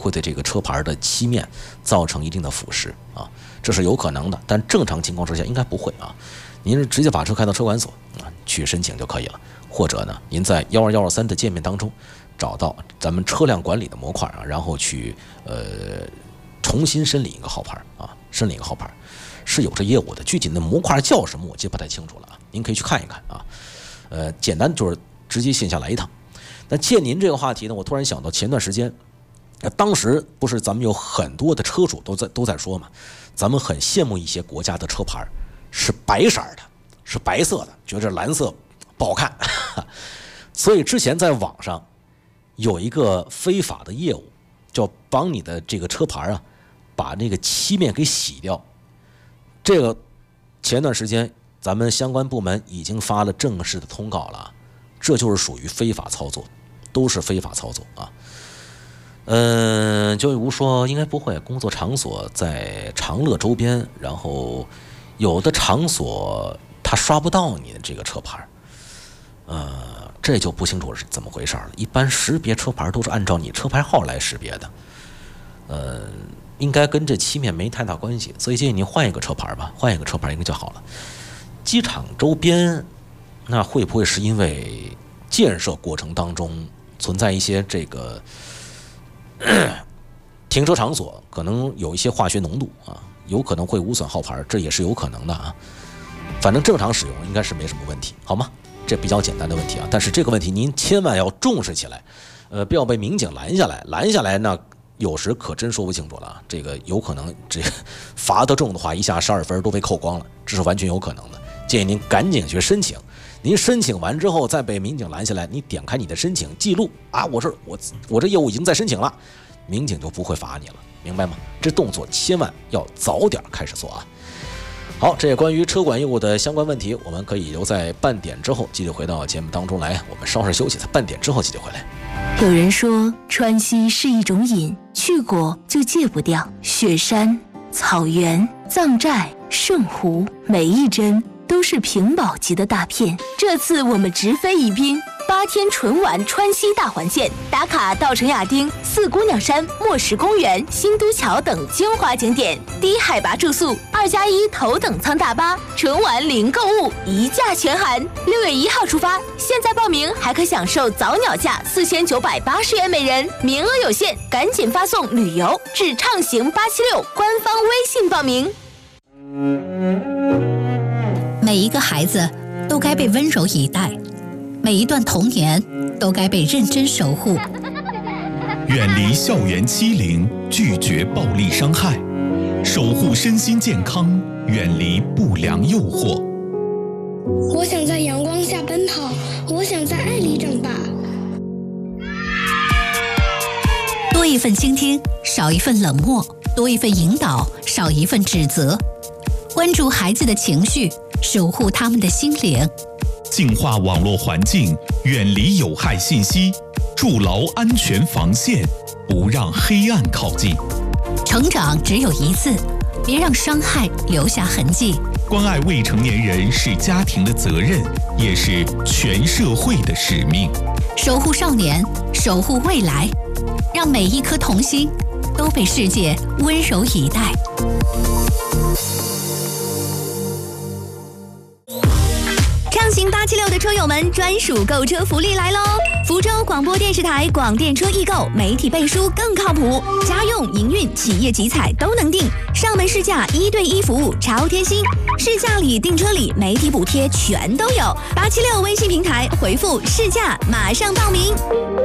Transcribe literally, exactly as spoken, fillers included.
会对这个车牌的漆面造成一定的腐蚀啊，这是有可能的，但正常情况之下应该不会啊。您是直接把车开到车管所啊去申请就可以了，或者呢，您在幺二幺二三的界面当中找到咱们车辆管理的模块啊，然后去呃重新申领一个号牌啊，申领一个号牌是有这业务的，具体的模块叫什么我记不太清楚了啊，您可以去看一看啊。呃，简单就是直接线下来一趟。那借您这个话题呢，我突然想到前段时间，当时不是咱们有很多的车主都在都在说嘛，咱们很羡慕一些国家的车牌是白色的，是白色的，觉得蓝色不好看，所以之前在网上有一个非法的业务，叫帮你的这个车牌啊，把那个漆面给洗掉。这个前段时间咱们相关部门已经发了正式的通告了，这就是属于非法操作，都是非法操作啊。嗯，就如说应该不会，工作场所在长乐周边，然后有的场所他刷不到你的这个车牌，呃，这就不清楚是怎么回事了。一般识别车牌都是按照你车牌号来识别的，呃，应该跟这漆面没太大关系，所以建议你换一个车牌吧，换一个车牌应该就好了。机场周边，那会不会是因为建设过程当中存在一些这个停车场所可能有一些化学浓度啊，有可能会污损号牌，这也是有可能的啊。反正正常使用应该是没什么问题，好吗？这比较简单的问题啊，但是这个问题您千万要重视起来，呃，不要被民警拦下来，拦下来那有时可真说不清楚了啊。这个有可能这个罚得重的话，一下十二分都被扣光了，这是完全有可能的。建议您赶紧去申请。您申请完之后再被民警拦下来，你点开你的申请记录啊，我这我我这业务已经在申请了，民警就不会罚你了，明白吗？这动作千万要早点开始做啊。好，这也关于车管业务的相关问题，我们可以留在半点之后继续回到节目当中来，我们稍事休息，在半点之后继续回来。 有人说川西是一种瘾，去过就戒不掉，雪山、草原、藏寨、圣湖，每一帧都是屏保级的大片。这次我们直飞宜宾，八天纯玩川西大环线，打卡稻城亚丁、四姑娘山、墨石公园、新都桥等精华景点，低海拔住宿，二加一头等舱大巴，纯玩零购物，一价全含。六月一号出发，现在报名还可享受早鸟价四千九百八十元每人，名额有限，赶紧发送旅游至畅行八七六官方微信报名。 每一个孩子都该被温柔以待，每一段童年都该被认真守护。 远离校园欺凌，拒绝暴力伤害，守护身心健康，远离不良诱惑。 我想在阳光下奔跑，我想在爱里长大。 多一份倾听，少一份冷漠；多一份引导，少一份指责。关注孩子的情绪，守护他们的心灵。 净化网络环境，远离有害信息，筑牢安全防线，不让黑暗靠近。 成长只有一次，别让伤害留下痕迹。 关爱未成年人是家庭的责任，也是全社会的使命。 守护少年，守护未来，让每一颗童心都被世界温柔以待。 畅行八七六的车友们专属购车福利来喽！福州广播电视台广电车易购，媒体背书更靠谱，家用、营运、企业集采都能订，上门试驾一对一服务超贴心，试驾礼、订车礼、媒体补贴全都有。八七六微信平台回复试驾，马上报名。